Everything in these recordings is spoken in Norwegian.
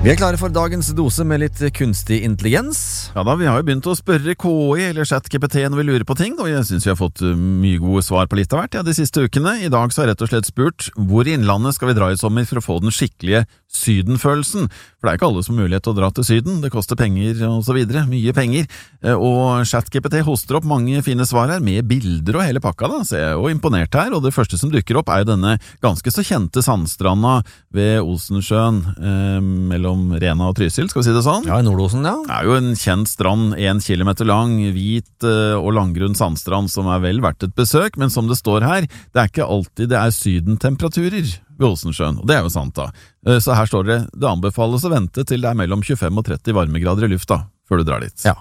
Vi er klare for dagens dose med litt kunstig intelligens. Ja da, vi har jo begynt å spørre KI eller ChatGPT når vi lurer på ting, og jeg synes vi har fått mye gode svar på litt av hvert de siste ukene. I dag så har jeg rett og slett spurt hvor i innlandet skal vi dra i sommer for å få den skikkelige sydenfølelsen. For det er ikke alle som har mulighet til å dra til syden, det koster penger og så videre, mye penger. Og ChatGPT hoster opp mange fine svar her med bilder og hele pakka da, så jeg er jo imponert her. Og det første som dukker opp er jo denne ganske så kjente sandstranda ved Osensjøen mellom Rena og Trysil, skal vi si det sånn? Ja, i Nordosen, ja. Det er jo en kjent strand, 1 kilometer lang, hvit og langgrunn sandstrand som er vel verdt et besøk, men som det står her, det er ikke alltid det er sydentemperaturer ved Osensjøen, og det er jo sant da. Så her står det anbefales å vente til det er mellom 25 og 30 varmegrader i lufta før du drar dit. Ja.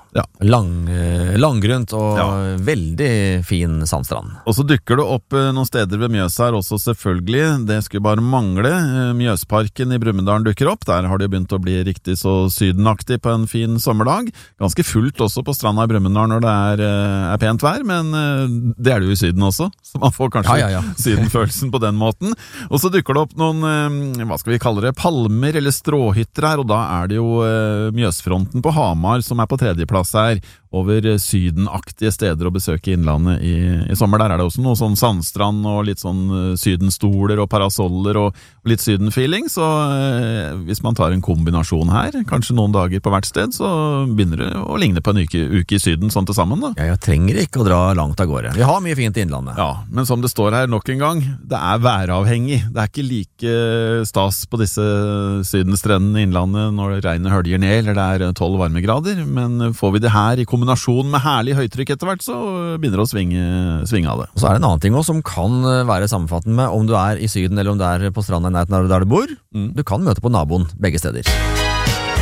Langgrunt og veldig fin sandstrand. Og så dukker det opp noen steder ved Mjøsa her også selvfølgelig, det skulle bare mangle. Mjøsparken i Brumunddal dukker opp, der har det begynt å bli riktig så sydenaktig på en fin sommerdag. Ganske fullt også på stranda i Brumunddal når det er pent vær, men det er det jo i syden også, så man får kanskje sydenfølelsen på den måten. Og så dukker det opp noen, hva skal vi kalle det, palmer eller stråhytter her, og da er det jo Mjøsfronten på Hamar som er på 3. plass her, over sydenaktige steder å besøke i innlandet i sommer. Der er det også noe sånn sandstrand og litt sånn sydenstoler og parasoller og litt sydenfeeling, så hvis man tar en kombinasjon her, kanskje noen dager på hvert sted, så begynner det å ligne på en uke i syden sånn til sammen da. Ja, jeg trenger ikke å dra langt av gårde. Vi har mye fint i innlandet. Ja, men som det står her nok en gang, det er væravhengig. Det er ikke like stas på disse sydenstrendene i innlandet når regnet høljer ned, eller det er 12 varmegrader, men får vi det her i kombinasjon med herlig høytrykk etter hvert, så begynner det å svinge av det. Og så er det en annen ting også, som kan være sammenfattende med om du er i syden eller om du er på stranda i nærheten der du bor. Du kan møte på naboen begge steder.